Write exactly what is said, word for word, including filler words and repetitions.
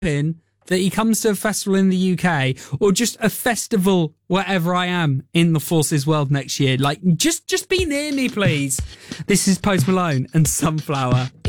hoping that he comes to a festival in the U K or just a festival wherever I am in the Forces world next year. Like, just, just be near me, please. This is Post Malone and Sunflower.